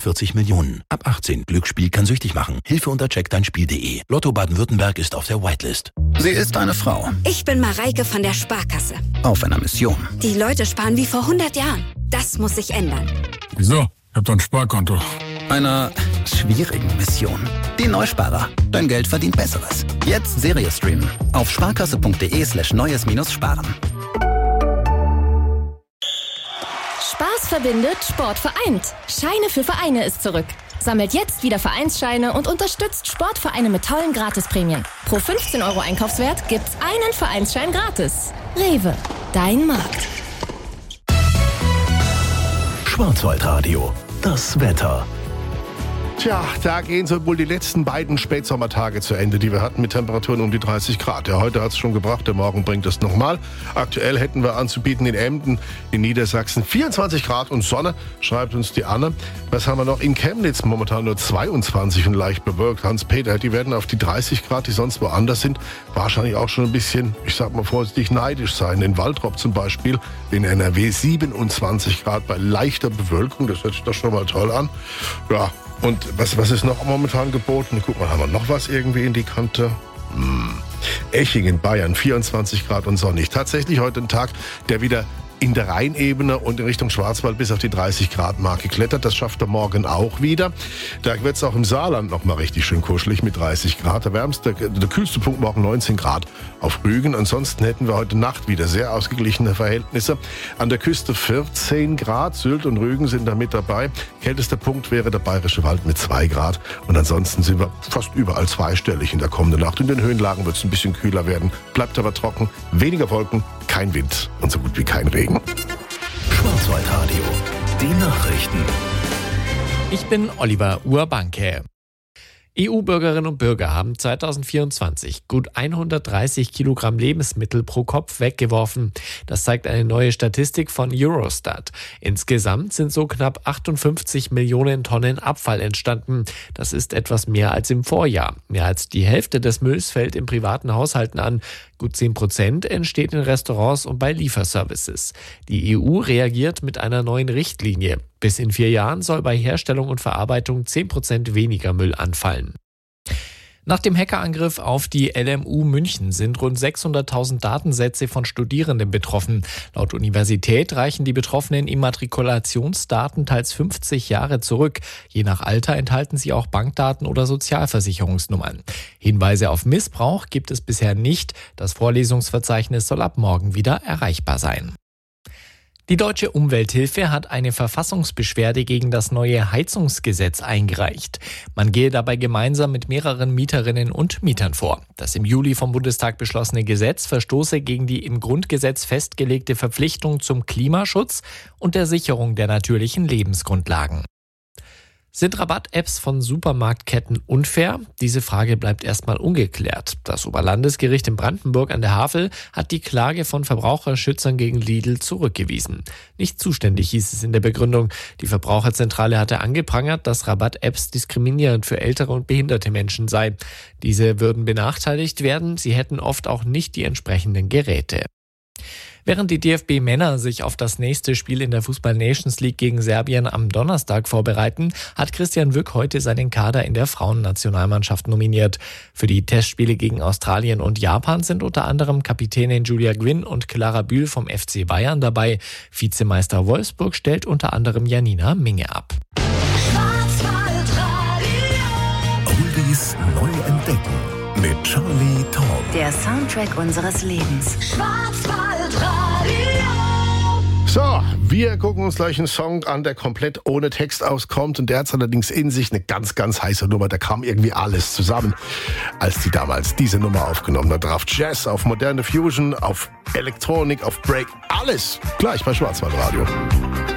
45 Millionen. Ab 18. Glücksspiel kann süchtig machen. Hilfe unter checkdeinspiel.de. Lotto Baden-Württemberg ist auf der Whitelist. Sie ist eine Frau. Ich bin Mareike von der Sparkasse. Auf einer Mission. Die Leute sparen wie vor 100 Jahren. Das muss sich ändern. Wieso? Ich hab doch ein Sparkonto. Einer schwierigen Mission. Die Neusparer. Dein Geld verdient Besseres. Jetzt Serie streamen. Auf sparkasse.de/neues-sparen. Spaß verbindet, Sport vereint. Scheine für Vereine ist zurück. Sammelt jetzt wieder Vereinsscheine und unterstützt Sportvereine mit tollen Gratisprämien. Pro 15 € Einkaufswert gibt's einen Vereinsschein gratis. Rewe, dein Markt. Schwarzwaldradio. Das Wetter. Tja, da gehen so wohl die letzten beiden Spätsommertage zu Ende, die wir hatten mit Temperaturen um die 30 Grad. Ja, heute hat es schon gebracht, der Morgen bringt es nochmal. Aktuell hätten wir anzubieten in Emden, in Niedersachsen 24 Grad und Sonne, schreibt uns die Anne. Was haben wir noch? In Chemnitz momentan nur 22 und leicht bewölkt. Hans-Peter, die werden auf die 30 Grad, die sonst woanders sind, wahrscheinlich auch schon ein bisschen, ich sag mal vorsichtig, neidisch sein. In Waltrop zum Beispiel, in NRW 27 Grad bei leichter Bewölkung, das hört sich doch schon mal toll an. Ja. Und was ist noch momentan geboten? Guck mal, haben wir noch was irgendwie in die Kante? Eching in Bayern, 24 Grad und sonnig. Tatsächlich heute ein Tag, der wieder in der Rheinebene und in Richtung Schwarzwald bis auf die 30-Grad-Marke klettert. Das schafft er morgen auch wieder. Da wird es auch im Saarland noch mal richtig schön kuschelig mit 30 Grad. Der kühlste Punkt morgen 19 Grad auf Rügen. Ansonsten hätten wir heute Nacht wieder sehr ausgeglichene Verhältnisse. An der Küste 14 Grad. Sylt und Rügen sind da mit dabei. Kältester Punkt wäre der Bayerische Wald mit 2 Grad. Und ansonsten sind wir fast überall zweistellig in der kommenden Nacht. In den Höhenlagen wird es ein bisschen kühler werden. Bleibt aber trocken. Weniger Wolken, kein Wind und so gut wie kein Regen. Schwarzwaldradio. Die Nachrichten. Ich bin Oliver Urbanke. EU-Bürgerinnen und Bürger haben 2024 gut 130 Kilogramm Lebensmittel pro Kopf weggeworfen. Das zeigt eine neue Statistik von Eurostat. Insgesamt sind so knapp 58 Millionen Tonnen Abfall entstanden. Das ist etwas mehr als im Vorjahr. Mehr als die Hälfte des Mülls fällt in privaten Haushalten an. Gut 10% entsteht in Restaurants und bei Lieferservices. Die EU reagiert mit einer neuen Richtlinie. Bis in 4 Jahren soll bei Herstellung und Verarbeitung 10% weniger Müll anfallen. Nach dem Hackerangriff auf die LMU München sind rund 600.000 Datensätze von Studierenden betroffen. Laut Universität reichen die betroffenen Immatrikulationsdaten teils 50 Jahre zurück. Je nach Alter enthalten sie auch Bankdaten oder Sozialversicherungsnummern. Hinweise auf Missbrauch gibt es bisher nicht. Das Vorlesungsverzeichnis soll ab morgen wieder erreichbar sein. Die Deutsche Umwelthilfe hat eine Verfassungsbeschwerde gegen das neue Heizungsgesetz eingereicht. Man gehe dabei gemeinsam mit mehreren Mieterinnen und Mietern vor. Das im Juli vom Bundestag beschlossene Gesetz verstoße gegen die im Grundgesetz festgelegte Verpflichtung zum Klimaschutz und der Sicherung der natürlichen Lebensgrundlagen. Sind Rabatt-Apps von Supermarktketten unfair? Diese Frage bleibt erstmal ungeklärt. Das Oberlandesgericht in Brandenburg an der Havel hat die Klage von Verbraucherschützern gegen Lidl zurückgewiesen. Nicht zuständig hieß es in der Begründung. Die Verbraucherzentrale hatte angeprangert, dass Rabatt-Apps diskriminierend für ältere und behinderte Menschen seien. Diese würden benachteiligt werden, sie hätten oft auch nicht die entsprechenden Geräte. Während die DFB-Männer sich auf das nächste Spiel in der Fußball-Nations League gegen Serbien am Donnerstag vorbereiten, hat Christian Wück heute seinen Kader in der Frauennationalmannschaft nominiert. Für die Testspiele gegen Australien und Japan sind unter anderem Kapitänin Julia Gwynn und Clara Bühl vom FC Bayern dabei. Vizemeister Wolfsburg stellt unter anderem Janina Minge ab. Oldies neu entdecken mit Charlie Taumm. Der Soundtrack unseres Lebens. So, wir gucken uns gleich einen Song an, der komplett ohne Text auskommt. Und der hat allerdings in sich eine ganz, ganz heiße Nummer. Da kam irgendwie alles zusammen, als die damals diese Nummer aufgenommen hat. Auf Jazz, auf moderne Fusion, auf Elektronik, auf Break. Alles gleich bei Schwarzwaldradio.